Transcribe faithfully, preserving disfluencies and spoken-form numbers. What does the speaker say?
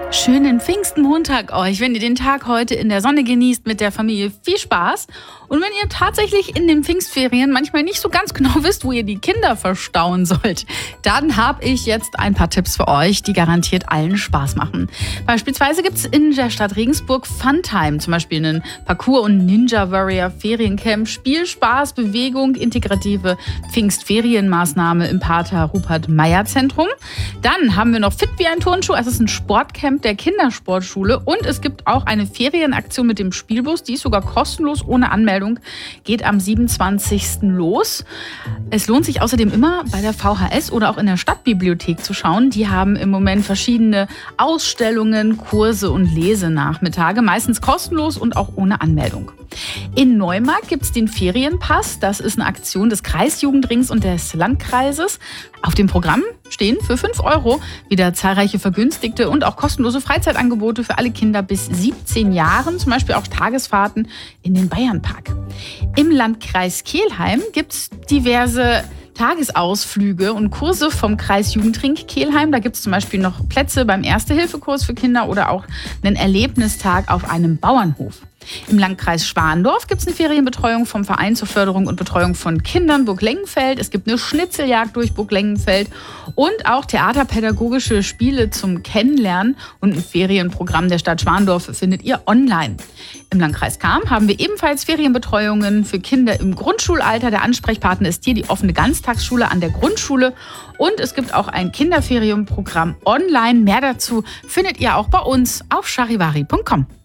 Schönen Pfingstmontag euch. Wenn ihr den Tag heute in der Sonne genießt mit der Familie, viel Spaß. Und wenn ihr tatsächlich in den Pfingstferien manchmal nicht so ganz genau wisst, wo ihr die Kinder verstauen sollt, dann habe ich jetzt ein paar Tipps für euch, die garantiert allen Spaß machen. Beispielsweise gibt es in der Stadt Regensburg Funtime, zum Beispiel einen Parkour- und Ninja Warrior Feriencamp, Spielspaß, Bewegung, integrative Pfingstferienmaßnahme im Pater Rupert Meyer Zentrum. Dann haben wir noch Fit wie ein Turnschuh, es ist ein Sportcamp der Kindersportschule und es gibt auch eine Ferienaktion mit dem Spielbus, die ist sogar kostenlos ohne Anmeldung. Geht am siebenundzwanzigsten los. Es lohnt sich außerdem immer bei der V H S oder auch in der Stadtbibliothek zu schauen. Die haben im Moment verschiedene Ausstellungen, Kurse und Lesenachmittage, meistens kostenlos und auch ohne Anmeldung. In Neumarkt gibt es den Ferienpass. Das ist eine Aktion des Kreisjugendrings und des Landkreises. Auf dem Programm stehen für fünf Euro wieder zahlreiche vergünstigte und auch kostenlose Freizeitangebote für alle Kinder bis siebzehn Jahren, zum Beispiel auch Tagesfahrten in den Bayernpark. Im Landkreis Kelheim gibt es diverse Tagesausflüge und Kurse vom Kreisjugendring Kelheim. Da gibt es zum Beispiel noch Plätze beim Erste-Hilfe-Kurs für Kinder oder auch einen Erlebnistag auf einem Bauernhof. Im Landkreis Schwandorf gibt es eine Ferienbetreuung vom Verein zur Förderung und Betreuung von Kindern Burg Lengenfeld. Es gibt eine Schnitzeljagd durch Burg Lengenfeld und auch theaterpädagogische Spiele zum Kennenlernen und ein Ferienprogramm der Stadt Schwandorf findet ihr online. Im Landkreis Cham haben wir ebenfalls Ferienbetreuungen für Kinder im Grundschulalter. Der Ansprechpartner ist hier die offene Ganztagsschule an der Grundschule und es gibt auch ein Kinderferienprogramm online. Mehr dazu findet ihr auch bei uns auf charivari punkt com.